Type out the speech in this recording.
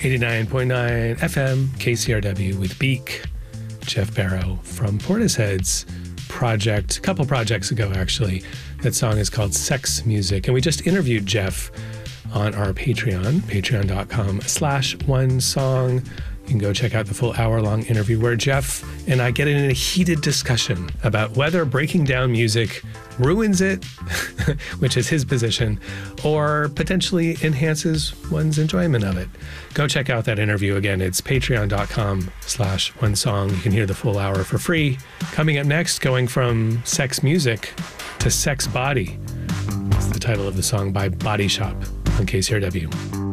89.9 FM, KCRW with Beak, Jeff Barrow from Portishead's project, a couple projects ago actually. That song is called Sex Music. And we just interviewed Jeff on our Patreon, patreon.com/onesong. You can go check out the full hour-long interview where Jeff and I get in a heated discussion about whether breaking down music ruins it, which is his position, or potentially enhances one's enjoyment of it. Go check out that interview again. It's patreon.com/onesong. You can hear the full hour for free. Coming up next, going from sex music to sex body. It's the title of the song by Body Shop on KCRW.